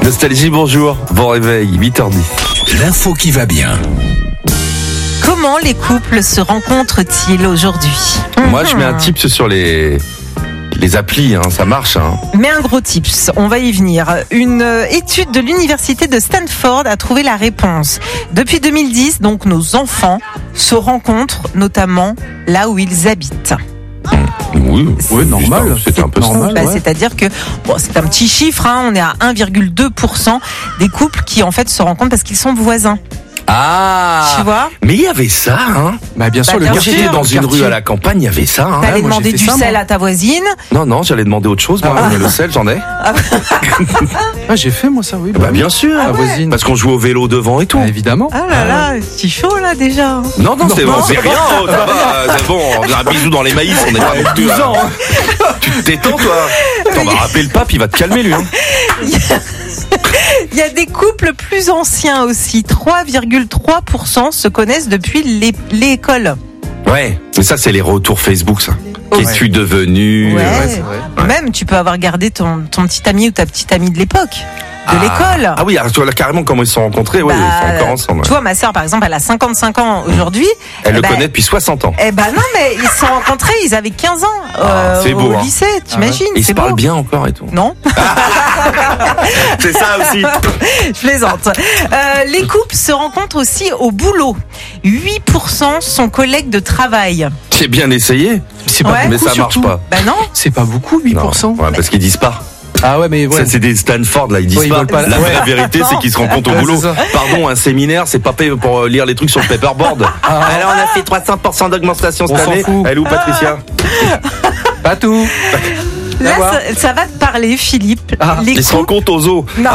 Nostalgie, bonjour. Bon réveil, 8h10. L'info qui va bien. Comment les couples se rencontrent-ils aujourd'hui ? Moi, je mets un tips sur les applis, ça marche. Mais un gros tips, on va y venir. Une étude de l'université de Stanford a trouvé la réponse. Depuis 2010, donc nos enfants se rencontrent notamment là où ils habitent. Oui, normal. C'est un peu normal. C'est-à-dire que c'est un petit chiffre, on est à 1,2% des couples qui en fait se rencontrent parce qu'ils sont voisins. Ah, tu vois ? Mais il y avait ça, bien sûr, bien Quand sûr. j'étais dans une rue à la campagne, il y avait ça. T'allais moi, demander j'ai fait du ça, sel moi. à ta voisine. Non, j'allais demander autre chose. Moi, mais le sel, j'en ai. J'ai fait moi ça, oui. Bien sûr. La voisine. Parce qu'on joue au vélo devant et tout. Évidemment. Ah là là, c'est chaud là déjà. Non, c'est rien. Ça va, c'est bon, on a un bisou dans les maïs, on est pas non plus. 12 ans. Tu te détends, toi. Attends, on va rappeler le pape, il va te calmer, lui. Il y a des couples plus anciens aussi. 3,3% se connaissent depuis l'école. Ouais, mais ça, c'est les retours Facebook, ça. Qu'es-tu devenu Ouais. c'est vrai. Même, tu peux avoir gardé ton petit ami ou ta petite amie de l'époque, de l'école. Ah oui, alors, tu vois là carrément comment ils se sont rencontrés, ils sont encore ensemble. Tu vois, ma sœur, par exemple, elle a 55 ans aujourd'hui. Elle le connaît depuis 60 ans. Non, mais ils se sont rencontrés, ils avaient 15 ans c'est beau, au lycée, t'imagines, Ils se c'est beau. parlent bien encore et tout. Non, C'est ça aussi. je plaisante. Les couples se rencontrent aussi au boulot. 8% sont collègues de travail. J'ai bien essayé, C'est pas Ouais. beaucoup, mais ça marche surtout. pas. Non. C'est pas beaucoup, 8%. Non, parce qu'ils disent pas. Ah ouais, mais ouais. Ça, c'est des Stanford, là, ils disent Ouais, ils pas. veulent pas. La vraie Ouais. vérité, c'est qu'ils se rencontrent au Ouais, boulot. c'est ça. Pardon, un séminaire, c'est pas fait pour lire les trucs sur le paperboard. Alors, on a fait 300% d'augmentation cette On s'en année. fout. Elle est où, Patricia? Pas tout. Là, D'accord. ça va te parler, Philippe. Les Ils se couples, rencontrent aux eaux. non.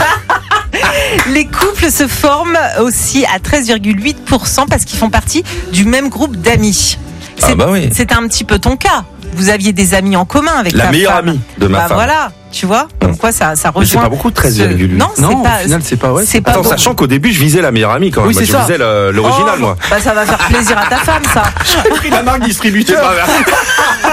Les couples se forment aussi à 13,8% parce qu'ils font partie du même groupe d'amis. Oui. C'est un petit peu ton cas. Vous aviez des amis en commun avec La ta meilleure femme. amie de ma femme. Voilà, tu vois. Comme quoi, ça rejoint. Mais c'est pas beaucoup, 13,8. Non, Non, c'est pas. au final, c'est pas. Ouais, c'est pas Attends, beaucoup. sachant qu'au début, je visais la meilleure amie quand même. Oui, Moi, c'est je ça. visais l'original, moi. Ça va faire plaisir à ta femme, ça. J'ai pris la marque distributeur.